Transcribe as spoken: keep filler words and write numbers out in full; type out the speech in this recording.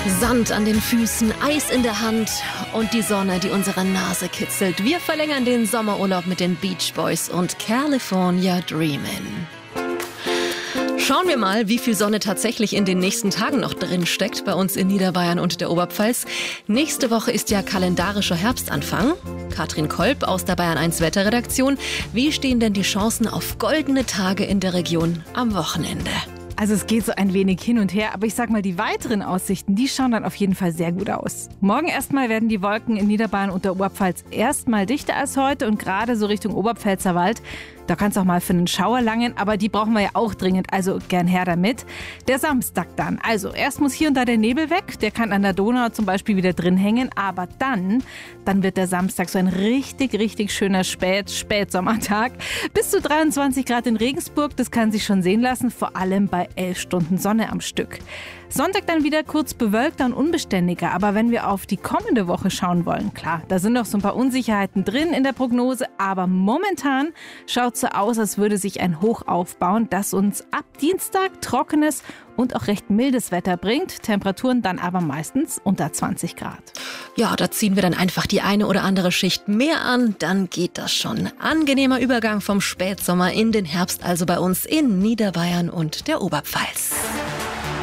Sand an den Füßen, Eis in der Hand und die Sonne, die unsere Nase kitzelt. Wir verlängern den Sommerurlaub mit den Beach Boys und California Dreamin'. Schauen wir mal, wie viel Sonne tatsächlich in den nächsten Tagen noch drin steckt bei uns in Niederbayern und der Oberpfalz. Nächste Woche ist ja kalendarischer Herbstanfang. Katrin Kolb aus der Bayern eins Wetterredaktion. Wie stehen denn die Chancen auf goldene Tage in der Region am Wochenende? Also es geht so ein wenig hin und her, aber ich sag mal, die weiteren Aussichten, die schauen dann auf jeden Fall sehr gut aus. Morgen erstmal werden die Wolken in Niederbayern und der Oberpfalz erstmal dichter als heute und gerade so Richtung Oberpfälzer Wald. Da kann es auch mal für einen Schauer langen, aber die brauchen wir ja auch dringend, also gern her damit. Der Samstag dann, also erst muss hier und da der Nebel weg, der kann an der Donau zum Beispiel wieder drin hängen, aber dann, dann wird der Samstag so ein richtig, richtig schöner Spät, Spätsommertag. Bis zu dreiundzwanzig Grad in Regensburg, das kann sich schon sehen lassen, vor allem bei elf Stunden Sonne am Stück. Sonntag dann wieder kurz bewölkter und unbeständiger, aber wenn wir auf die kommende Woche schauen wollen, klar, da sind noch so ein paar Unsicherheiten drin in der Prognose, aber momentan schaut es so aus, als würde sich ein Hoch aufbauen, das uns ab Dienstag trockenes und auch recht mildes Wetter bringt, Temperaturen dann aber meistens unter zwanzig Grad. Ja, da ziehen wir dann einfach die eine oder andere Schicht mehr an, dann geht das schon. Angenehmer Übergang vom Spätsommer in den Herbst, also bei uns in Niederbayern und der Oberpfalz.